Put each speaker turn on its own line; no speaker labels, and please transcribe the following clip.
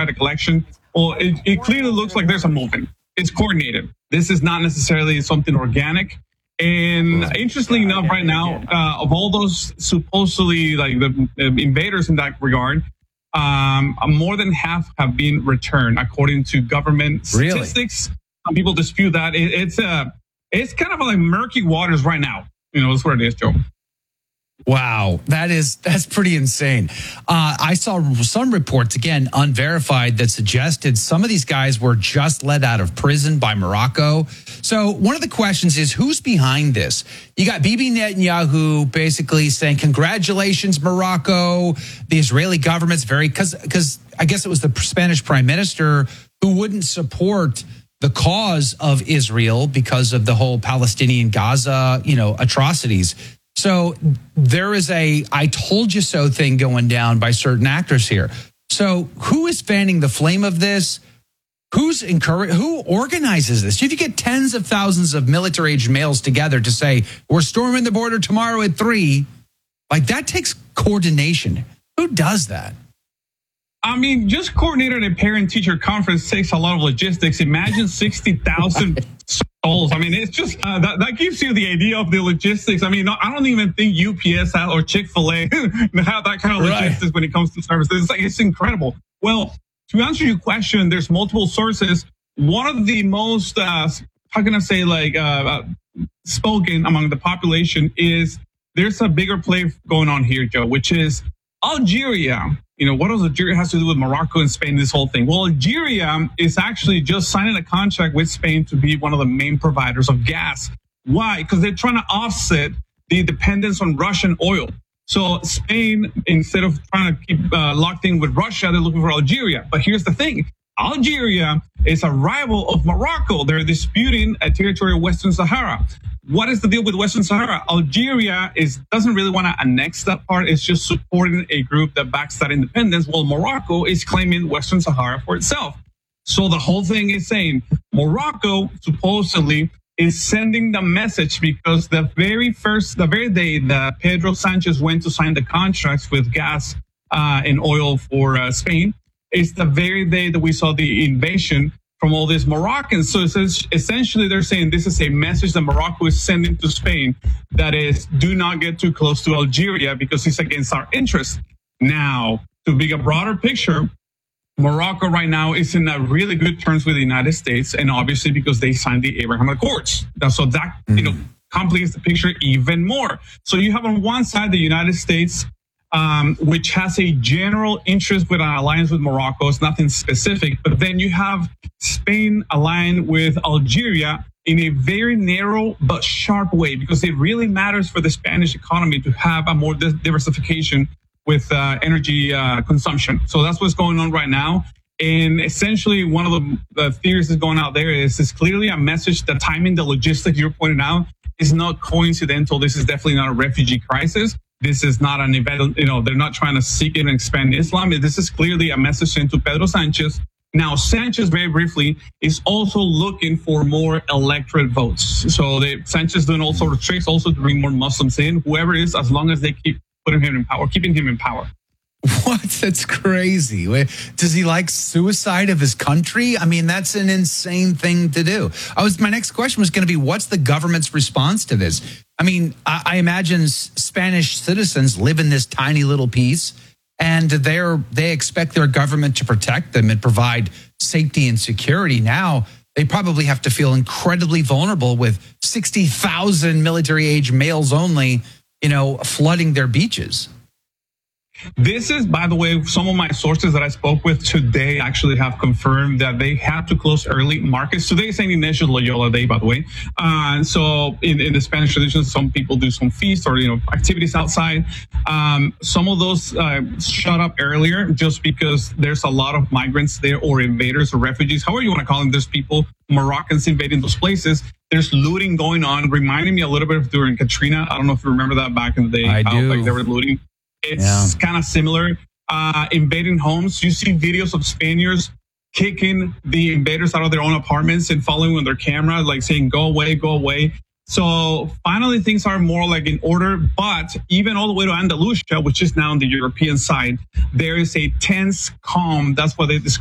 democratic election. Well, it clearly looks like there's a movement. It's coordinated. This is not necessarily something organic. And interestingly enough, right now, of all those supposedly like the invaders in that regard, more than half have been returned, according to government statistics. Really? Some people dispute that. It's kind of like murky waters right now. That's what it is, Joe.
Wow, that's pretty insane. I saw some reports, again, unverified, that suggested some of these guys were just let out of prison by Morocco. So one of the questions is, who's behind this? You got Bibi Netanyahu basically saying, congratulations, Morocco. The Israeli government's because I guess it was the Spanish prime minister who wouldn't support the cause of Israel because of the whole Palestinian Gaza, atrocities. So there is a I told you so thing going down by certain actors here. So who is fanning the flame of this? Who organizes this? If you get tens of thousands of military-aged males together to say, we're storming the border tomorrow at 3, like that takes coordination. Who does that?
I mean, just coordinating a parent-teacher conference takes a lot of logistics. Imagine 60,000 souls. I mean, it's just that gives you the idea of the logistics. I mean, I don't even think UPS or Chick-fil-A have that kind of logistics when it comes to services. It's incredible. Well, to answer your question, there's multiple sources. One of the most, spoken among the population is there's a bigger play going on here, Joe, which is Algeria. What does Algeria has to do with Morocco and Spain, this whole thing? Well, Algeria is actually just signing a contract with Spain to be one of the main providers of gas. Why? Because they're trying to offset the dependence on Russian oil. So Spain, instead of trying to keep locked in with Russia, they're looking for Algeria. But here's the thing. Algeria is a rival of Morocco. They're disputing a territory of Western Sahara. What is the deal with Western Sahara? Algeria doesn't really want to annex that part. It's just supporting a group that backs that independence, while Morocco is claiming Western Sahara for itself. So the whole thing is saying Morocco supposedly is sending the message because the very day that Pedro Sanchez went to sign the contracts with gas and oil for Spain, is the very day that we saw the invasion from all these Moroccans. So essentially they're saying this is a message that Morocco is sending to Spain, that is, do not get too close to Algeria because it's against our interests. Now, to be a broader picture, Morocco right now is in a really good terms with the United States, and obviously because they signed the Abraham Accords. So that, complicates the picture even more. So you have on one side the United States, which has a general interest with an alliance with Morocco. It's nothing specific. But then you have Spain aligned with Algeria in a very narrow but sharp way, because it really matters for the Spanish economy to have a more diversification with energy consumption. So that's what's going on right now. And essentially, one of the theories that's going out there is clearly a message. The timing, the logistics you're pointing out is not coincidental. This is definitely not a refugee crisis. This is not an event, they're not trying to seek and expand Islam. This is clearly a message sent to Pedro Sanchez. Now, Sanchez, very briefly, is also looking for more electorate votes. So Sanchez doing all sorts of tricks also to bring more Muslims in, whoever it is, as long as they keep putting him in power, keeping him in power.
What? That's crazy. Does he like suicide of his country? I mean, that's an insane thing to do. My next question was going to be, what's the government's response to this? I mean, I imagine Spanish citizens live in this tiny little piece, and they expect their government to protect them and provide safety and security. Now, they probably have to feel incredibly vulnerable with 60,000 military-age males only, flooding their beaches.
This is, by the way, some of my sources that I spoke with today actually have confirmed that they have to close early markets. Today is St. Ignatius Loyola Day, by the way. So in the Spanish tradition, some people do some feasts or, activities outside. Some of those shut up earlier just because there's a lot of migrants there, or invaders or refugees, however you want to call them. There's people, Moroccans, invading those places. There's looting going on, reminding me a little bit of during Katrina. I don't know if you remember that back in the day.
I do.
Like they were looting. It's kind of similar. Invading homes. You see videos of Spaniards kicking the invaders out of their own apartments and following with their camera, like saying, go away, go away. So finally, things are more like in order. But even all the way to Andalusia, which is now on the European side, there is a tense calm. That's what they describe